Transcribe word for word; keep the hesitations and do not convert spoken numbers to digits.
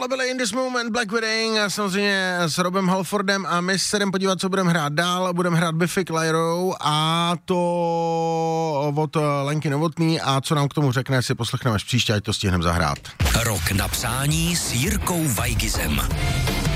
Tohle byly In This Moment, Black Wedding a samozřejmě s Robem Halfordem a my se jdeme podívat, co budeme hrát dál. Budeme hrát Biffy Clyro a to od Lenky Novotný a co nám k tomu řekne, si poslechneme až příště, ať to stihneme zahrát. Rok na přání s Jirkou Weigizem.